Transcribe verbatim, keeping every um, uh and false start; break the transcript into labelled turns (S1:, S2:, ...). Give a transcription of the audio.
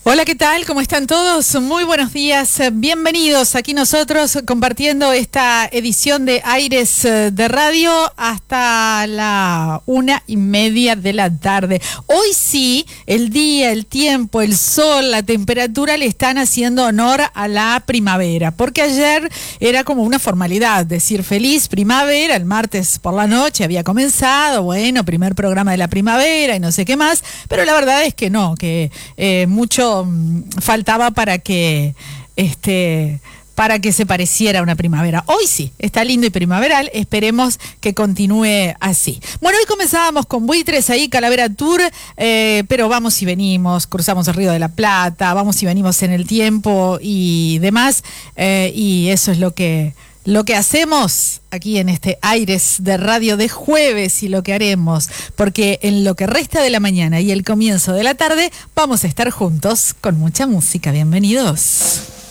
S1: Hola, ¿qué tal? ¿Cómo están todos? Muy buenos días. Bienvenidos aquí nosotros compartiendo esta edición de Aires de Radio hasta la una y media de la tarde. Hoy sí, el día, el tiempo, el sol, la temperatura le están haciendo honor a la primavera, porque ayer era como una formalidad decir feliz primavera, el martes por la noche había comenzado, bueno, primer programa de la primavera y no sé qué más, pero la verdad es que no, que eh, mucho faltaba para que este para que se pareciera a una primavera. Hoy sí, está lindo y primaveral, esperemos que continúe así. Bueno, hoy comenzábamos con Buitres ahí, Calavera Tour, eh, pero vamos y venimos, cruzamos el Río de la Plata, vamos y venimos en el tiempo y demás, eh, y eso es lo que Lo que hacemos aquí en este Aires de Radio de jueves y lo que haremos, porque en lo que resta de la mañana y el comienzo de la tarde vamos a estar juntos con mucha música. Bienvenidos.